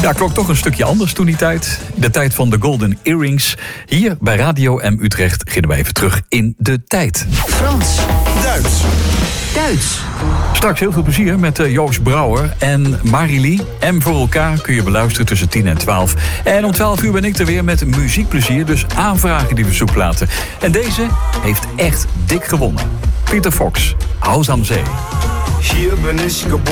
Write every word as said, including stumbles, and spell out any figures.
Ja, klonk toch een stukje anders toen die tijd. De tijd van de Golden Earrings. Hier bij Radio M Utrecht gingen we even terug in de tijd. Frans. Duits. Duits. Straks heel veel plezier met uh, Joost Brouwer en Marilie. M voor elkaar kun je beluisteren tussen tien en twaalf. En om twaalf uur ben ik er weer met muziekplezier. Dus aanvragen die verzoekplaten. En deze heeft echt dik gewonnen. Peter Fox, Haus am Zee. Hier bin ich geboren.